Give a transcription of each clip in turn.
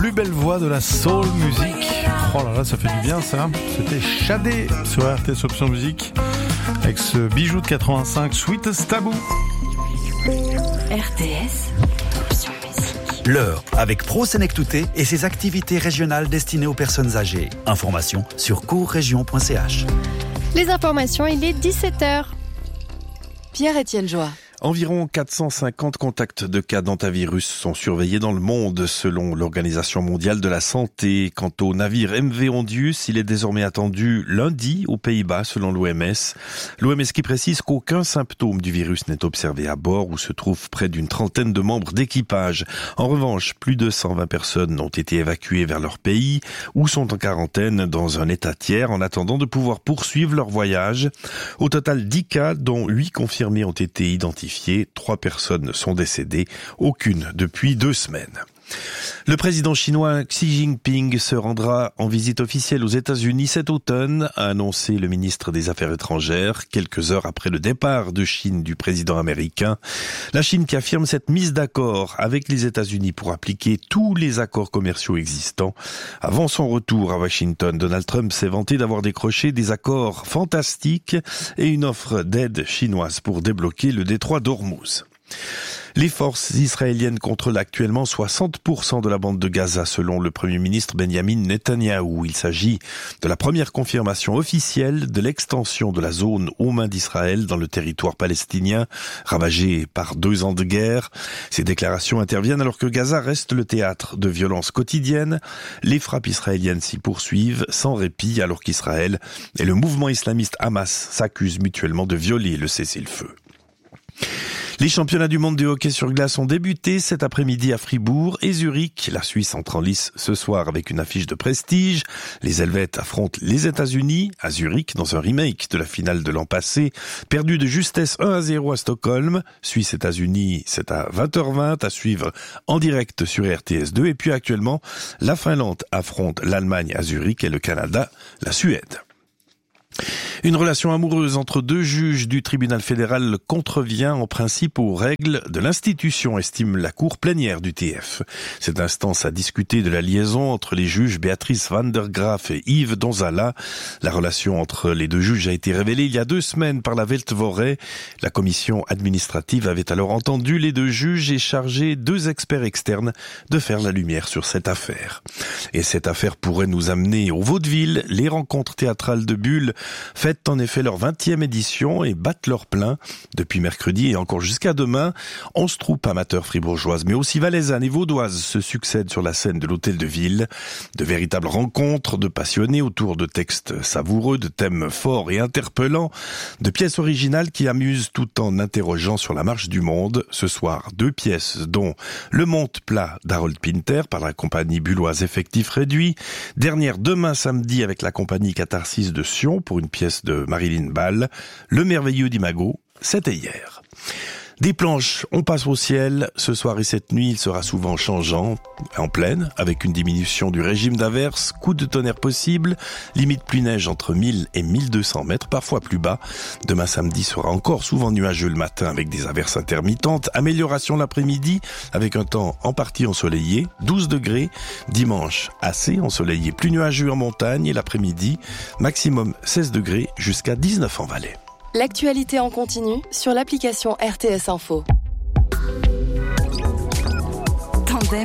plus belle voix de la soul music. Oh là là, ça fait du bien ça. C'était Shadé sur RTS Option Musique avec ce bijou de 85, Sweetest Taboo. RTS Option Musique. L'heure avec Pro Senectouté et ses activités régionales destinées aux personnes âgées. Informations sur courregion.ch. Les informations, il est 17h. Pierre-Étienne Joie. Environ 450 contacts de cas d'hantavirus sont surveillés dans le monde selon l'Organisation mondiale de la santé. Quant au navire MV Ondius, il est désormais attendu lundi aux Pays-Bas selon l'OMS. L'OMS qui précise qu'aucun symptôme du virus n'est observé à bord où se trouvent près d'une trentaine de membres d'équipage. En revanche, plus de 120 personnes ont été évacuées vers leur pays ou sont en quarantaine dans un état tiers en attendant de pouvoir poursuivre leur voyage. Au total, 10 cas dont 8 confirmés ont été identifiés. 3 personnes sont décédées, aucune depuis 2 semaines. Le président chinois Xi Jinping se rendra en visite officielle aux États-Unis cet automne, a annoncé le ministre des Affaires étrangères, quelques heures après le départ de Chine du président américain. La Chine qui affirme s'être mise d'accord avec les États-Unis pour appliquer tous les accords commerciaux existants. Avant son retour à Washington, Donald Trump s'est vanté d'avoir décroché des accords fantastiques et une offre d'aide chinoise pour débloquer le détroit d'Ormuz. Les forces israéliennes contrôlent actuellement 60% de la bande de Gaza selon le Premier ministre Benjamin Netanyahou. Il s'agit de la première confirmation officielle de l'extension de la zone aux mains d'Israël dans le territoire palestinien, ravagé par 2 ans de guerre. Ces déclarations interviennent alors que Gaza reste le théâtre de violences quotidiennes. Les frappes israéliennes s'y poursuivent sans répit alors qu'Israël et le mouvement islamiste Hamas s'accusent mutuellement de violer le cessez-le-feu. Les championnats du monde de hockey sur glace ont débuté cet après-midi à Fribourg et Zurich. La Suisse entre en lice ce soir avec une affiche de prestige. Les Helvètes affrontent les États-Unis à Zurich dans un remake de la finale de l'an passé. Perdu de justesse 1-0 à Stockholm. Suisse-États-Unis, c'est à 20h20 à suivre en direct sur RTS2. Et puis actuellement, la Finlande affronte l'Allemagne à Zurich et le Canada, la Suède. Une relation amoureuse entre 2 juges du tribunal fédéral contrevient en principe aux règles de l'institution, estime la cour plénière du TF. Cette instance a discuté de la liaison entre les juges Béatrice van der Graaf et Yves Donzala. La relation entre les 2 juges a été révélée il y a 2 semaines par la Weltwoche. La commission administrative avait alors entendu les 2 juges et chargé 2 experts externes de faire la lumière sur cette affaire. Et cette affaire pourrait nous amener au vaudeville. Les rencontres théâtrales de Bulle fêtent en effet leur 20e édition et battent leur plein. Depuis mercredi et encore jusqu'à demain, 11 troupes amateurs fribourgeoises, mais aussi valaisannes et vaudoises se succèdent sur la scène de l'Hôtel de Ville. De véritables rencontres de passionnés autour de textes savoureux, de thèmes forts et interpellants, de pièces originales qui amusent tout en interrogeant sur la marche du monde. Ce soir, 2 pièces, dont Le Monte plat d'Harold Pinter par la compagnie bulloise Effectif Réduit. Dernière demain samedi avec la compagnie Catharsis de Sion pour une pièce de Marilyn Ball. Le merveilleux d'Imago, c'était hier. Des planches, on passe au ciel. Ce soir et cette nuit, il sera souvent changeant, en pleine, avec une diminution du régime d'averses, coups de tonnerre possible, limite pluie-neige entre 1000 et 1200 mètres, parfois plus bas. Demain samedi sera encore souvent nuageux le matin avec des averses intermittentes. Amélioration l'après-midi avec un temps en partie ensoleillé, 12 degrés. Dimanche, assez ensoleillé, plus nuageux en montagne et l'après-midi, maximum 16 degrés jusqu'à 19 en Valais. L'actualité en continu sur l'application RTS Info. Tandem.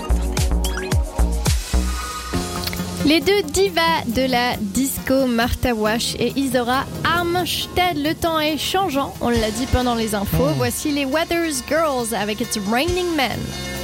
Les 2 divas de la disco, Martha Wash et Isora Armstead. Le temps est changeant, on l'a dit pendant les infos. Voici les Weathers Girls avec It's Raining Men.